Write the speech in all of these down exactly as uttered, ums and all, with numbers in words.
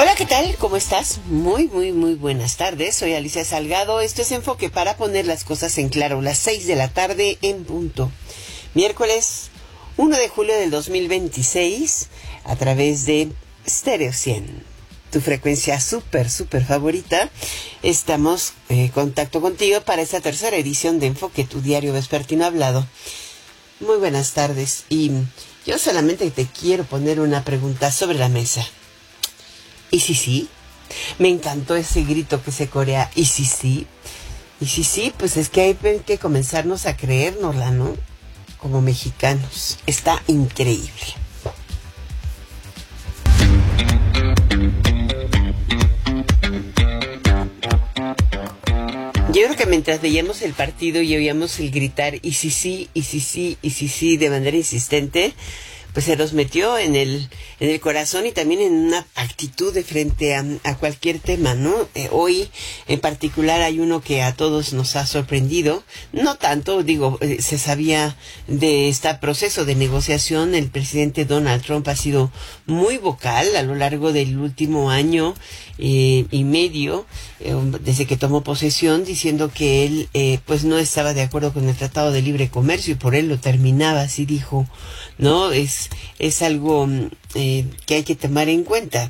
Hola, ¿qué tal? ¿Cómo estás? Muy, muy, muy buenas tardes. Soy Alicia Salgado. Esto es Enfoque para poner las cosas en claro. Las seis de la tarde en punto. Miércoles uno de julio del dos mil veintiséis a través de Stereo cien. Tu frecuencia súper, súper favorita. Estamos en eh, contacto contigo para esta tercera edición de Enfoque, tu diario vespertino hablado. Muy buenas tardes. Y yo solamente te quiero poner una pregunta sobre la mesa. ¿Y si sí? Me encantó ese grito que se corea. ¿Y si sí? Y si sí, pues es que hay que comenzarnos a creérnosla, ¿no? Como mexicanos. Está increíble. Yo creo que mientras veíamos el partido y oíamos el gritar y si sí, y si sí, y si sí de manera insistente, pues se nos metió en el en el corazón y también en una actitud de frente a, a cualquier tema, ¿no? Eh, hoy en particular hay uno que a todos nos ha sorprendido, no tanto, digo, eh, se sabía de este proceso de negociación. El presidente Donald Trump ha sido muy vocal a lo largo del último año eh, y medio, eh, desde que tomó posesión, diciendo que él eh, pues no estaba de acuerdo con el Tratado de Libre Comercio y por él lo terminaba, así dijo, ¿no? Es, es algo eh, que hay que tomar en cuenta.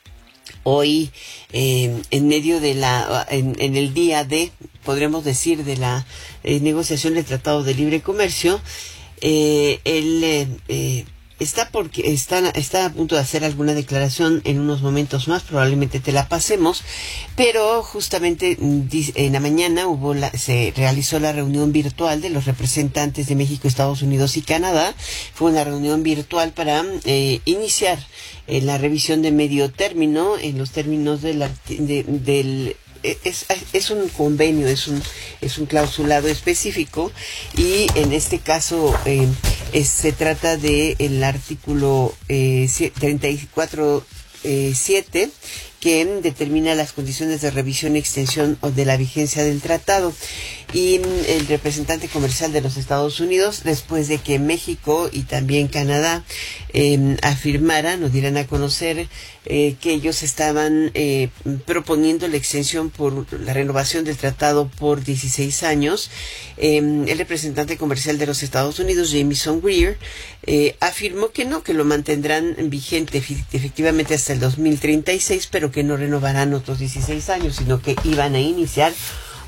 Hoy, eh, en medio de la, en, en el día de, podríamos decir, de la eh, negociación del Tratado de Libre Comercio, eh, él eh, eh, está porque está, está a punto de hacer alguna declaración en unos momentos más, probablemente te la pasemos, pero justamente en la mañana hubo la, se realizó la reunión virtual de los representantes de México, Estados Unidos y Canadá. Fue una reunión virtual para eh, iniciar eh, la revisión de medio término en los términos de la, de, del Es, es un convenio, es un es un clausulado específico y en este caso eh, es, se trata de el artículo eh, treinta y cuatro punto siete que determina las condiciones de revisión y extensión de la vigencia del tratado. Y el representante comercial de los Estados Unidos, después de que México y también Canadá eh, afirmaran o dieran a conocer eh, que ellos estaban eh, proponiendo la extensión por la renovación del tratado por dieciséis años, eh, el representante comercial de los Estados Unidos, Jamieson Greer, eh, afirmó que no, que lo mantendrán vigente efectivamente hasta el dos mil treinta y seis, pero que no renovarán otros dieciséis años, sino que iban a iniciar